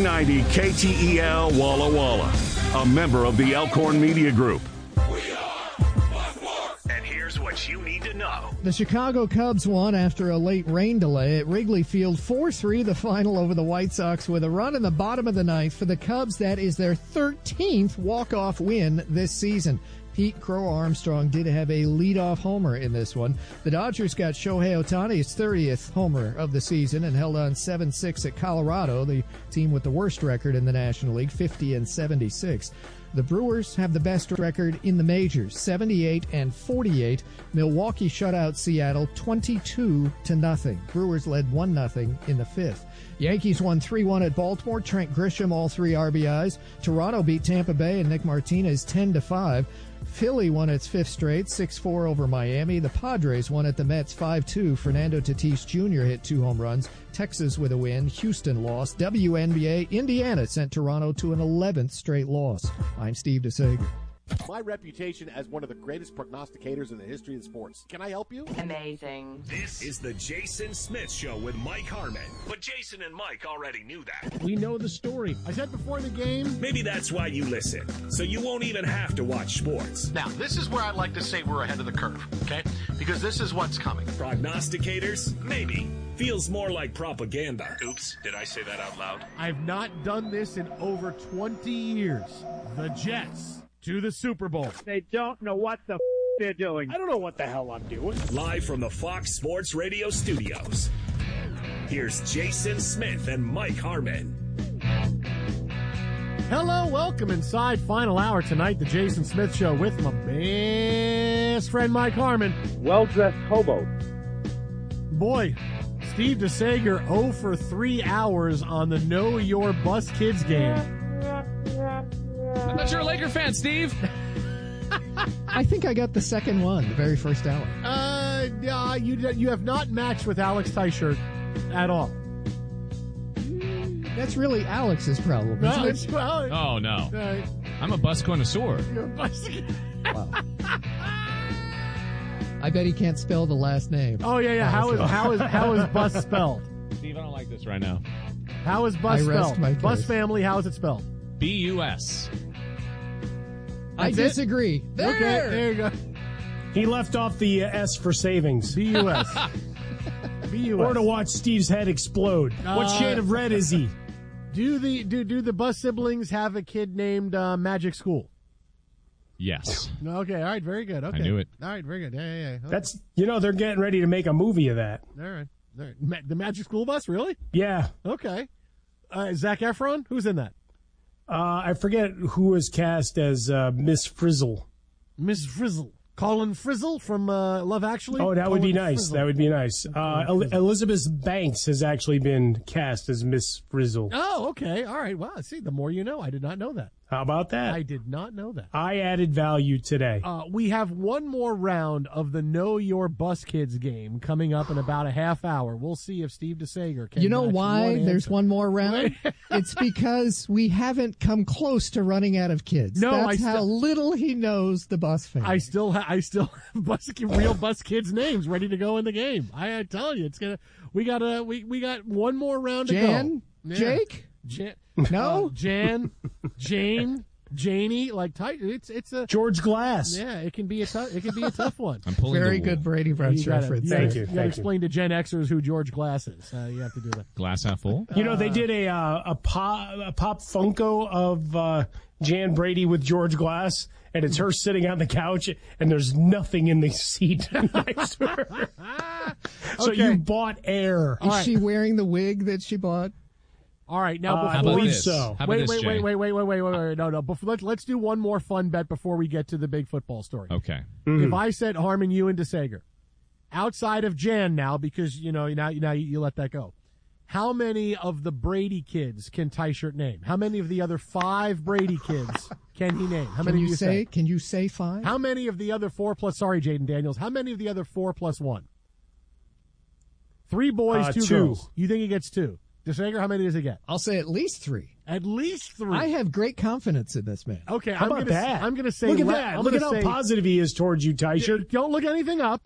1390 KTEL Walla Walla, a member of the Elkhorn Media Group. And here's what you need to know. The Chicago Cubs won after a late rain delay at Wrigley Field, 4-3 the final over the White Sox with a run in the bottom of the ninth. For the Cubs, that is their 13th walk-off win this season. Pete Crow Armstrong did have a leadoff homer in this one. The Dodgers got Shohei Ohtani's 30th homer of the season and held on 7-6 at Colorado, the team with the worst record in the National League, 50-76. The Brewers have the best record in the majors, 78-48. Milwaukee shut out Seattle 22-0. Brewers led 1-0 in the fifth. Yankees won 3-1 at Baltimore. Trent Grisham, all 3 RBIs. Toronto beat Tampa Bay and Nick Martinez 10-5. Philly won its 5th straight, 6-4 over Miami. The Padres won at the Mets 5-2. Fernando Tatis Jr. hit 2 home runs. Texas with a win. Houston lost. WNBA, Indiana sent Toronto to an 11th straight loss. I'm Steve DeSager. My reputation as one of the greatest prognosticators in the history of sports. Can I help you? Amazing. This is the Jason Smith Show with Mike Harmon. But Jason and Mike already knew that. We know the story. I said before the game. Maybe that's why you listen, so you won't even have to watch sports. Now, this is where I'd like to say we're ahead of the curve, okay? Because this is what's coming. Prognosticators? Maybe. Feels more like propaganda. Oops, did I say that out loud? I've not done this in over 20 years. The Jets to the Super Bowl. They don't know what the they're doing. I don't know what the hell I'm doing. Live from the Fox Sports Radio studios, here's Jason Smith and Mike Harmon. Hello, welcome inside final hour tonight, the Jason Smith Show with my best friend Mike Harmon. Well-dressed hobo. Boy, Steve DeSager 0 for 3 hours on the Know Your Bus Kids game. I thought you were a Laker fan, Steve. I think I got the second one, the very first hour. You have not matched with Alex Teichert at all. That's really Alex's problem, No, isn't it? it's well. Oh, no. Uh, I'm a bus connoisseur. you're a bus. Wow. I bet he can't spell the last name. Oh yeah. How is bus spelled? Steve, I don't like this right now. How is bus I rest spelled? my Bus case. family. How is it spelled? B-U-S. I That's it? disagree. There! Okay, there you go. He left off the S for savings. B-U-S. B-U-S. Or to watch Steve's head explode. What shade of red is he? Do the bus siblings have a kid named Magic School? Yes. Okay, all right, very good. Okay. I knew it. All right, very good. Yeah. Okay. That's they're getting ready to make a movie of that. All right. The Magic School Bus, really? Yeah. Okay. Zac Efron, who's in that? I forget who was cast as Miss Frizzle. Miss Frizzle. Colin Frizzle from Love Actually? Oh, that would be Colin nice. Frizzle. That would be nice. Elizabeth Banks has actually been cast as Miss Frizzle. Oh, okay. All right. Wow. See, the more you know. I did not know that. How about that? I did not know that. I added value today. We have one more round of the Know Your Bus Kids game coming up in about a half hour. We'll see if Steve DeSager can. You know match why one there's answer. one more round? It's because we haven't come close to running out of kids. No, That's how little he knows the bus family. I still have real bus kids names ready to go in the game. I tell you, it's gonna. We got one more round to Jan? go. Jake? No? Jan, Jane, Janie. Like it's a George Glass. Yeah, it can be a tough one. I'm pulling Very the good Brady Bunch reference. Thank you. You got to explain to Gen Xers who George Glass is. You have to do that. glass half full. They did a pop Funko of Jan Brady with George Glass, and it's her sitting on the couch, and there's nothing in the seat next to her. So Okay. you bought air. Is she wearing the wig that she bought? All right, now I How before about believe this? so. How about wait, this, wait, Jay? wait. No. Let's do one more fun bet before we get to the big football story. Okay. If I said Harmon, you and DeSager, outside of Jan now, because now you let that go. How many of the Brady kids can Teichert name? How many of the other 5 Brady kids can he name? How many Can do you say? Can you say 5? How many of the other 4 plus? Sorry, Jaden Daniels. How many of the other 4 plus 1? 3 boys, 2 2. girls. You think he gets 2? DeSager, how many does he get? I'll say at least 3. At least 3. I have great confidence in this man. Okay, How about that? I'm going to say. Look at that. Look at how positive he is towards you, Teichert. Don't look anything up.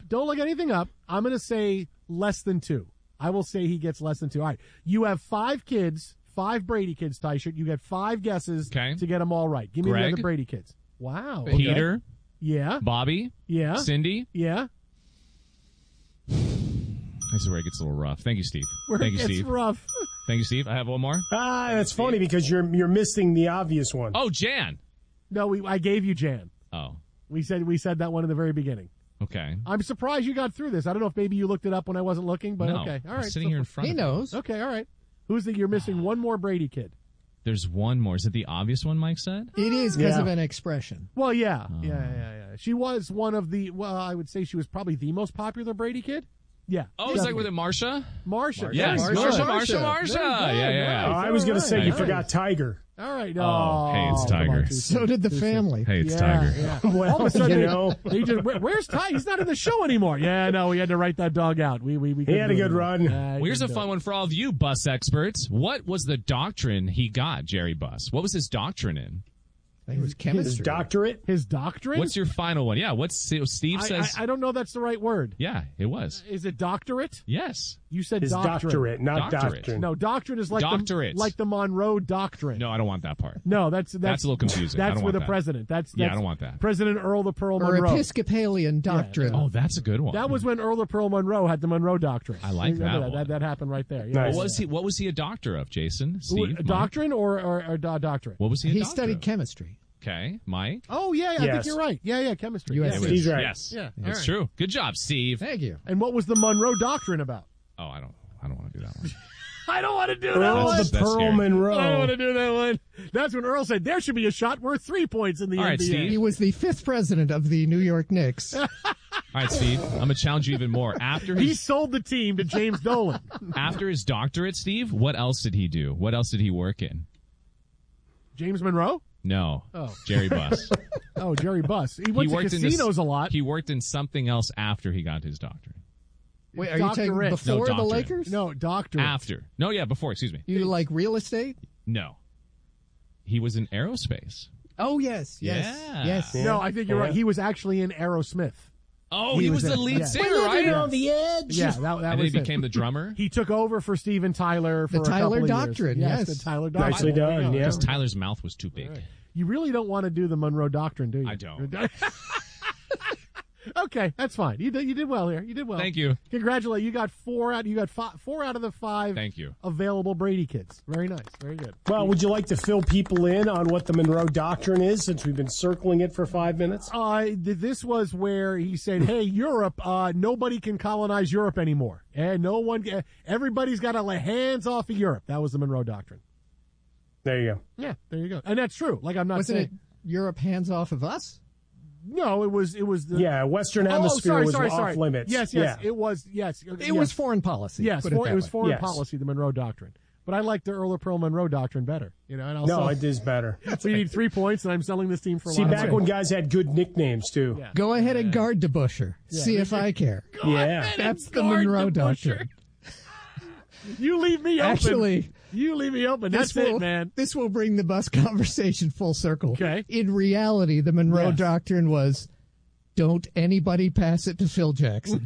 I'm going to say less than 2. I will say he gets less than 2. All right. You have 5 kids, 5 Brady kids, Tyshirt. You get 5 guesses Okay. to get them all right. Give me Greg? the other Brady kids. Wow. Peter, Yeah. Bobby, Yeah. Cindy. Yeah. This is where it gets a little rough. Thank you, Steve. Where Thank it you, gets Steve. rough. Thank you, Steve. I have one more. That's funny because you're missing the obvious one. Oh, Jan. No, I gave you Jan. Oh, We said that one in the very beginning. okay. I'm surprised you got through this. I don't know if maybe you looked it up when I wasn't looking, but No, okay. All I'm right. sitting here in front He of you. knows. Okay, all right. You're missing one more Brady kid. There's one more. Is it the obvious one Mike said? It is because Yeah. of an expression. Well, yeah. Yeah. She was one of the, I would say she was probably the most popular Brady kid. Yeah. Oh, is that with it Marsha? Marsha. Yes, Very Marsha, good. Marsha. Very good. Yeah. I was going to say you Nice. forgot Tiger. All right. Oh, hey, it's come on, Tiger. too So soon. did the Too soon. family. Hey, it's Yeah, Tiger. yeah. Well, All of a sudden, you know. they just, where's Tiger? He's not in the show anymore. Yeah, no, we had to write that dog out. We He had a good run. Well, here's a fun one for all of you bus experts. What was the doctrine he got, Jerry Buss? What was his doctrine in? I think it was His chemistry. doctorate. His doctorate? What's your final one? Yeah, Steve says? I don't know that's the right word. Yeah, it was. Is it doctorate? Yes. You said His doctorate. not Doctorate. doctrine. No, doctrine is like Doctorate. the Monroe Doctrine. No, I don't want that part. No, that's a little confusing. I That's don't for want the that. president. That's Yeah, I don't want that. President Earl the Pearl Or Monroe. Episcopalian doctrine. Oh, that's a good one. That was when Earl the Pearl Monroe had the Monroe Doctrine. I like Remember that one. That happened right there. Yeah. Nice. What was he a doctor of, Jason? Steve? Mike? Doctrine or doctorate? What was he a He doctor studied of? chemistry. Okay, Mike? Oh yeah, I think Yes. you're right. Yeah, chemistry. USC. Yeah. He's right. Yes. Yeah, That's all right. true. Good job, Steve. Thank you. And what was the Monroe Doctrine about? Oh, I don't want to do that one. I don't want to do that Earl one. the Pearl scary. Monroe. I don't want to do that one. That's when Earl said there should be a shot worth 3 points in the All NBA. right, Steve. He was the 5th president of the New York Knicks. All right, Steve. I'm going to challenge you even more. He sold the team to James Dolan. After his doctorate, Steve, what else did he do? What else did he work in? James Monroe? No. Oh. Jerry Buss. Oh, Jerry Buss. He went to worked in casinos a lot. He worked in something else after he got his doctorate. Wait, are you taking Doctorate. before No, the doctorate. Lakers? No, doctorate. After. No, yeah, before, excuse me. You like real estate? No. He was in aerospace. Oh, yes. Yeah. Yes. No, I think you're right. He was actually in Aerosmith. Oh, he was the lead yeah. singer, right? on the edge. Yeah, that And then was he it. became the drummer. He took over for Steven Tyler for The a Tyler couple of Doctrine, years. yes. The Tyler Doctrine. Nicely There you done, go. yeah. Because Tyler's mouth was too big. You really don't want to do the Monroe Doctrine, do you? I don't. Okay, that's fine. You did well here. You did well. Thank you. Congratulations. You got four out of the 5 Thank you. available Brady kids. Very nice. Very good. Well, would you like to fill people in on what the Monroe Doctrine is since we've been circling it for 5 minutes? This was where he said, "Hey, Europe, nobody can colonize Europe anymore, and everybody's got to lay hands off of Europe." That was the Monroe Doctrine. There you go. Yeah, there you go, and that's true. Like I'm not Wasn't saying it Europe hands off of us? no, it was the Yeah, Western Hemisphere was off limits. Yes, Yeah. it was. Yes, It was foreign policy. Yes, put it that was way. foreign Yes. policy, the Monroe Doctrine. But I like the Earl of Pearl Monroe Doctrine better. And also, No, it is better. we need 3 points, and I'm selling this team for a See, lot back of when money. guys had good nicknames, too. Yeah. Go ahead and guard DeBuscher. See if I care. Yeah. That's the Monroe Doctrine. You leave me open. Actually, you leave me open. That's this will, it, man. This will bring the bus conversation full circle. Okay. In reality, the Monroe Yes. Doctrine was, don't anybody pass it to Phil Jackson.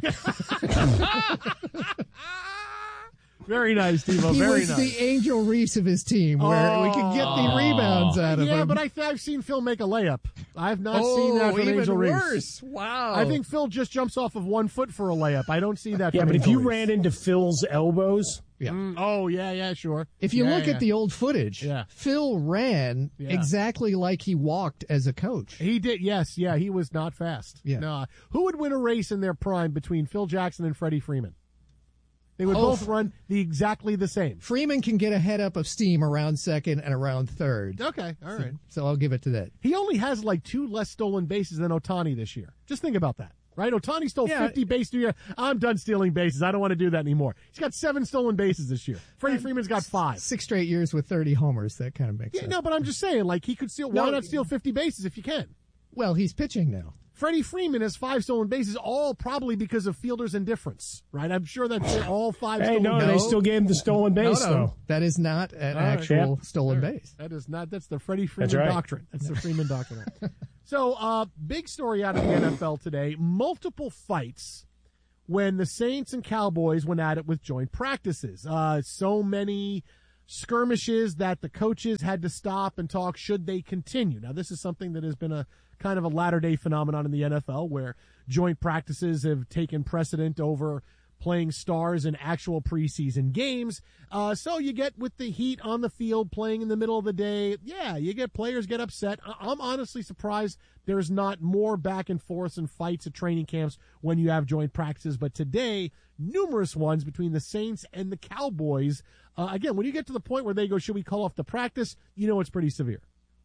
Very nice, Steve-O. He Very was nice. the Angel Reese of his team, where we could get the rebounds out of Yeah, him. but I've seen Phil make a layup. I've not seen that from even Angel Reese. worse. Wow. I think Phil just jumps off of 1 foot for a layup. I don't see that. Yeah, from but if Angel you Reese. ran into Phil's elbows, Oh yeah, sure. If you Yeah, look yeah. at the old footage, Yeah. Phil ran Yeah. exactly like he walked as a coach. He did, yes, yeah. He was not fast. Yeah. No. Who would win a race in their prime between Phil Jackson and Freddie Freeman? They would Oh, both run exactly the same. Freeman can get a head up of steam around second and around third. Okay, all right. So I'll give it to that. He only has like 2 less stolen bases than Ohtani this year. Just think about that. Right? Ohtani stole Yeah. 50 bases this year. I'm done stealing bases. I don't want to do that anymore. He's got 7 stolen bases this year. Freddie Freeman's got 5. 6 straight years with 30 homers. That kind of makes Yeah, sense. no, but I'm just saying, like, he could steal. Why No. not steal 50 bases if you can? Well, he's pitching now. Freddie Freeman has 5 stolen bases, all probably because of fielder's indifference, right? I'm sure that's all 5 hey, stolen no, bases. they still gave him the stolen base, though. That is not an All right. actual Yep. stolen base. That is not. That's the Freddie Freeman right. doctrine. That's the Freeman doctrine. So, big story out of the NFL today. Multiple fights when the Saints and Cowboys went at it with joint practices. So many skirmishes that the coaches had to stop and talk, should they continue? Now, this is something that has been a kind of a latter-day phenomenon in the NFL where joint practices have taken precedent over playing stars in actual preseason games. So you get with the Heat on the field playing in the middle of the day, you get players get upset. I'm honestly surprised there's not more back and forth and fights at training camps when you have joint practices. But today, numerous ones between the Saints and the Cowboys. Again, when you get to the point where they go, should we call off the practice? You know it's pretty severe.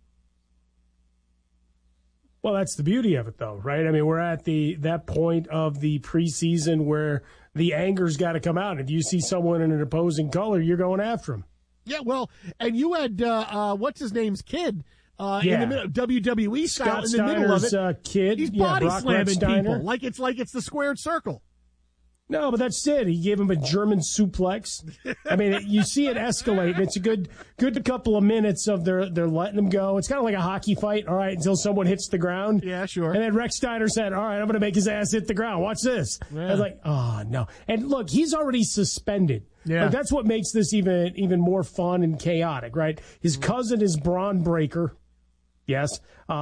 Well, that's the beauty of it, though, right? I mean, we're at that point of the preseason where the anger's got to come out. If you see someone in an opposing color, you're going after him. Yeah, well, and you had what's his name's kid in the middle, WWE style Scott in the middle of it. Kid, he's body Brock slamming Steiner. people like it's the squared circle. No, but that's it. He gave him a German suplex. I mean, you see it escalate. It's a good couple of minutes of they're letting him go. It's kind of like a hockey fight, all right, until someone hits the ground. Yeah, sure. And then Rex Steiner said, all right, I'm going to make his ass hit the ground. Watch this. Yeah. I was like, oh, no. And look, he's already suspended. Yeah. Like, that's what makes this even more fun and chaotic, right? His cousin is Braun Breaker. Yes,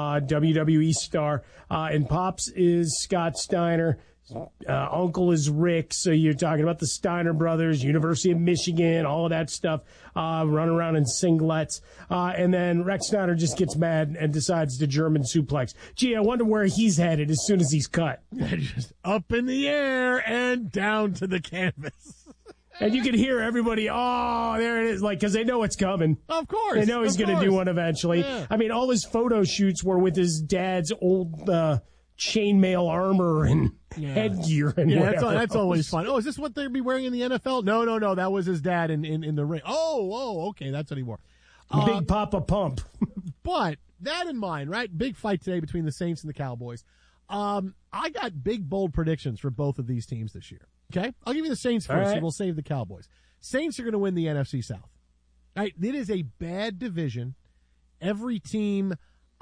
WWE star. And Pops is Scott Steiner. Uncle is Rick, so you're talking about the Steiner brothers, University of Michigan, all of that stuff, run around in singlets. And then Rex Steiner just gets mad and decides to German suplex. Gee, I wonder where he's headed as soon as he's cut. Just up in the air and down to the canvas. And you can hear everybody, oh, there it is, like, because they know it's coming. Of course. They know he's going to do one eventually. Yeah. I mean, all his photo shoots were with his dad's old chainmail armor and headgear and whatever. That's always fun. Oh, is this what they'd be wearing in the NFL? No. That was his dad in the ring. Oh, okay. That's anymore. Big Papa Pump. But that in mind, right? Big fight today between the Saints and the Cowboys. I got big, bold predictions for both of these teams this year. Okay? I'll give you the Saints first, right, and we'll save the Cowboys. Saints are going to win the NFC South. Right? It is a bad division. Every team...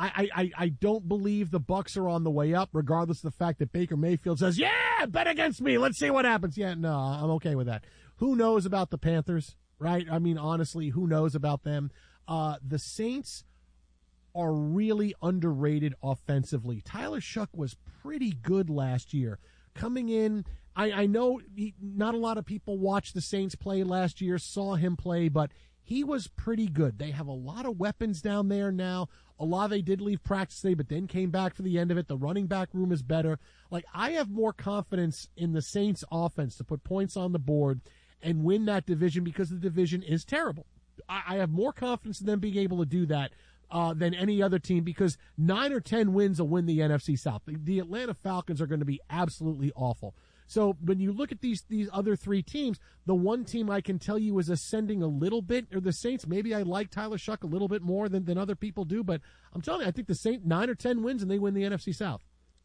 I don't believe the Bucs are on the way up, regardless of the fact that Baker Mayfield says, yeah, bet against me. Let's see what happens. Yeah, no, I'm okay with that. Who knows about the Panthers, right? I mean, honestly, who knows about them? The Saints are really underrated offensively. Tyler Shuck was pretty good last year. Coming in, I know not a lot of people watched the Saints play last year, saw him play, but he was pretty good. They have a lot of weapons down there now. Olave did leave practice today, but then came back for the end of it. The running back room is better. Like, I have more confidence in the Saints offense to put points on the board and win that division because the division is terrible. I have more confidence in them being able to do that than any other team because 9 or 10 wins will win the NFC South. The Atlanta Falcons are going to be absolutely awful. So when you look at these other three teams, the one team I can tell you is ascending a little bit are the Saints. Maybe I like Tyler Shuck a little bit more than other people do, but I'm telling you, I think the Saints 9 or 10 wins and they win the NFC South.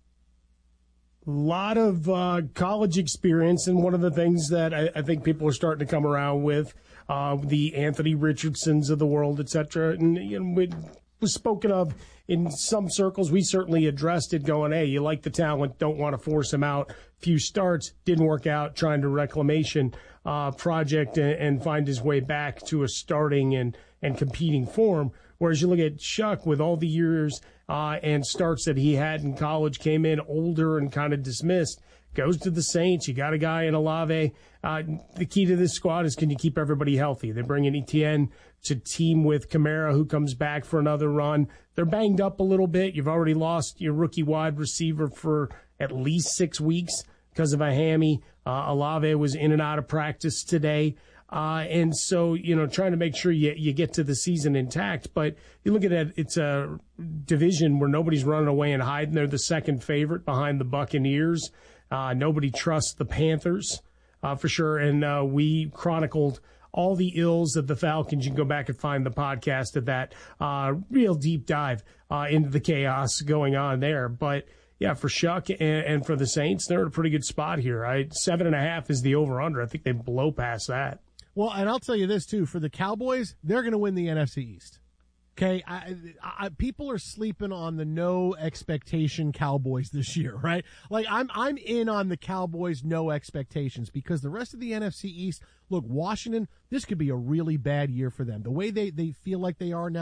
A lot of college experience, and one of the things that I think people are starting to come around with, the Anthony Richardsons of the world, et cetera, and it was spoken of in some circles. We certainly addressed it going, hey, you like the talent, don't want to force him out. Few starts, didn't work out, trying to reclamation project and find his way back to a starting and competing form. Whereas you look at Shuck with all the years and starts that he had in college, came in older and kind of dismissed, goes to the Saints. You got a guy in Olave. The key to this squad is, can you keep everybody healthy? They bring in Etienne to team with Kamara, who comes back for another run. They're banged up a little bit. You've already lost your rookie wide receiver for at least 6 weeks because of a hammy. Olave was in and out of practice today. And so, trying to make sure you get to the season intact. But you look at it, it's a division where nobody's running away and hiding. They're the second favorite behind the Buccaneers. Nobody trusts the Panthers, for sure. And we chronicled all the ills of the Falcons. You can go back and find the podcast of that real deep dive into the chaos going on there. But, yeah, for Shuck and for the Saints, they're in a pretty good spot here. 7.5 is the over-under. I think they blow past that. Well, and I'll tell you this, too. For the Cowboys, they're going to win the NFC East. Okay, people are sleeping on the no expectation Cowboys this year, right? Like I'm in on the Cowboys no expectations because the rest of the NFC East, look, Washington, this could be a really bad year for them. The way they feel like they are now.